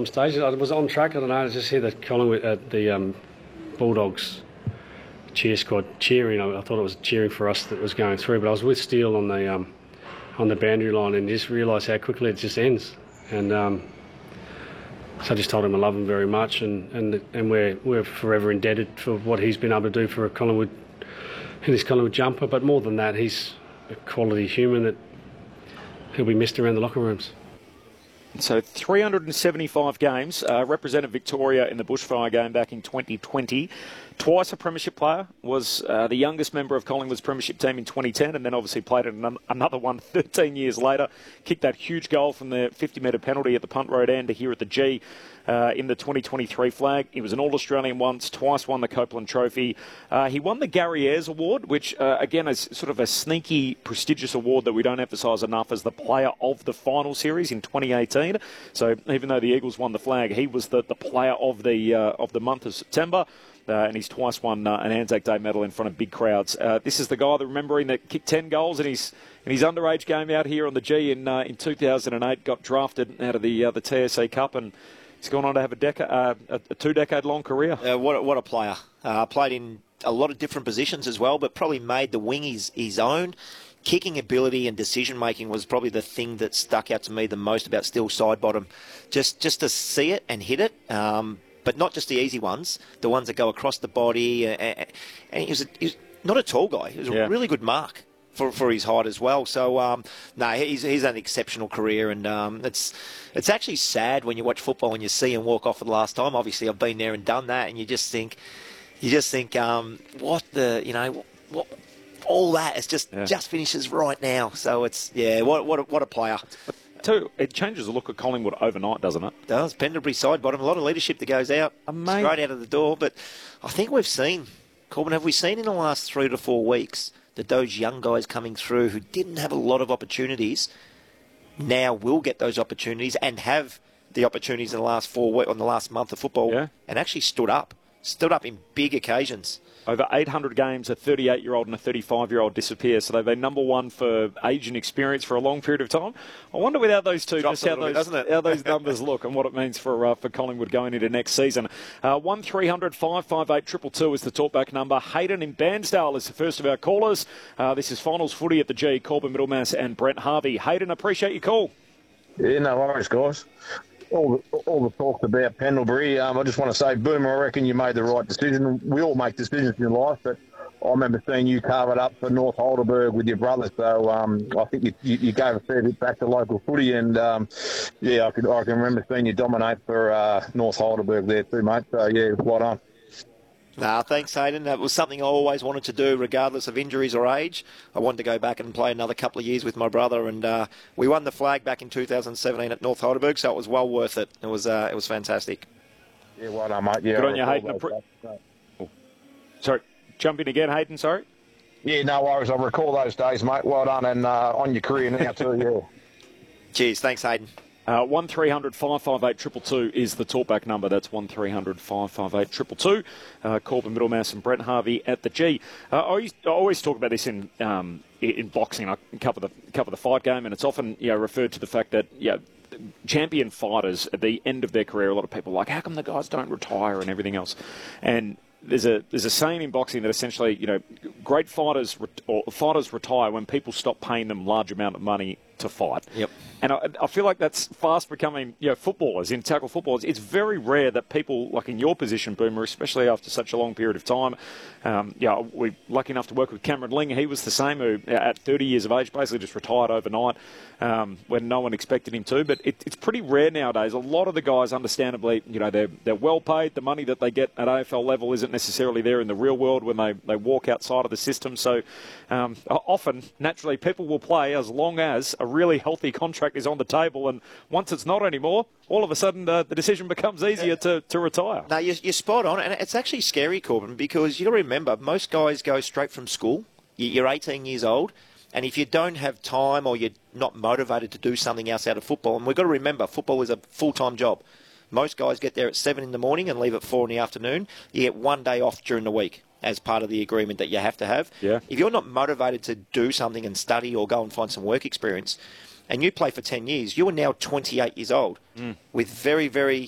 some stages. I was on track. I don't know. I just hear the Collingwood, the Bulldogs cheer squad cheering. I thought it was cheering for us that was going through. But I was with Steele on the boundary line and just realised how quickly it just ends. And so I just told him I love him very much, and we're forever indebted for what he's been able to do for Collingwood in his Collingwood jumper. But more than that, he's a quality human that he'll be missed around the locker rooms. So 375 games, represented Victoria in the bushfire game back in 2020. Twice a premiership player, was the youngest member of Collingwood's premiership team in 2010, and then obviously played in another one 13 years later. Kicked that huge goal from the 50-metre penalty at the Punt Road end here at the G in the 2023 flag. He was an All-Australian once, twice won the Copeland Trophy. He won the Gary Ayres Award, which again is sort of a sneaky, prestigious award that we don't emphasise enough, as the player of the final series in 2018. So even though the Eagles won the flag, he was the player of the month of September. And he's twice won an Anzac Day medal in front of big crowds. This is the guy that kicked 10 goals in his underage game out here on the G in 2008. Got drafted out of the TSC Cup, and he's gone on to have a 2-decade-long career. What a player! Played in a lot of different positions as well, but probably made the wing his own. Kicking ability and decision making was probably the thing that stuck out to me the most about Steele Sidebottom. Just to see it and hit it. But not just the easy ones, the ones that go across the body. And he was not a tall guy. He was a really good mark for his height as well. So, he's an exceptional career. And it's actually sad when you watch football and you see him walk off for the last time. Obviously, I've been there and done that. And you just think, what all that is just finishes right now. So what a player. Too, it changes the look of Collingwood overnight, doesn't it? It does. Pendlebury Sidebottom, a lot of leadership that goes out straight out of the door. But I think we've seen, Corbin, have we seen in the last 3 to 4 weeks that those young guys coming through who didn't have a lot of opportunities now will get those opportunities and have the opportunities in the last 4 weeks, on the last month of football, and actually stood up in big occasions. Over 800 games, a 38-year-old and a 35-year-old disappear. So they've been number one for age and experience for a long period of time. I wonder without those two, just how those numbers look and what it means for Collingwood going into next season. 1300 558 222 is the talkback number. Hayden in Bairnsdale is the first of our callers. This is finals footy at the G. Corbin Middlemass and Brent Harvey. Hayden, appreciate your call. Yeah, no worries, guys. All the talk about Pendlebury, I just want to say, Boomer, I reckon you made the right decision. We all make decisions in life, but I remember seeing you carve it up for North Heidelberg with your brother. So I think you gave a fair bit back to local footy, and I can remember seeing you dominate for North Heidelberg there too, mate. So yeah, well done. Thanks, Hayden. That was something I always wanted to do, regardless of injuries or age. I wanted to go back and play another couple of years with my brother, and we won the flag back in 2017 at North Heidelberg, so it was well worth it. It was fantastic. Yeah, well done, mate. Yeah, good on you, Hayden. Sorry, jump in again, Hayden. Sorry. Yeah, no worries. I recall those days, mate. Well done, and on your career now too. Yeah. Cheers. Thanks, Hayden. 1300 558 222 is the talkback number. That's 1300 558 222. Corbin Middlemass and Brent Harvey at the G. I always talk about this in boxing. I cover the fight game, and it's often referred to the fact that champion fighters at the end of their career, a lot of people are like, how come the guys don't retire and everything else? And there's a saying in boxing that essentially, great fighters retire when people stop paying them large amount of money to fight. Yep. And I feel like that's fast becoming, footballers, in tackle footballers. It's very rare that people, like in your position, Boomer, especially after such a long period of time, we're lucky enough to work with Cameron Ling. He was the same, who at 30 years of age basically just retired overnight when no one expected him to. But it's pretty rare nowadays. A lot of the guys, understandably, they're well paid. The money that they get at AFL level isn't necessarily there in the real world when they walk outside of the system. So often, naturally, people will play as long as a really healthy contract is on the table, and once it's not anymore, all of a sudden the decision becomes easier to retire. No, you're spot on, and it's actually scary, Corbin, because you got to remember, most guys go straight from school. You're 18 years old, and if you don't have time or you're not motivated to do something else out of football, and we've got to remember, football is a full-time job. Most guys get there at 7 in the morning and leave at 4 in the afternoon. You get one day off during the week as part of the agreement that you have to have. Yeah. If you're not motivated to do something and study or go and find some work experience, and you play for 10 years, you are now 28 years old with very, very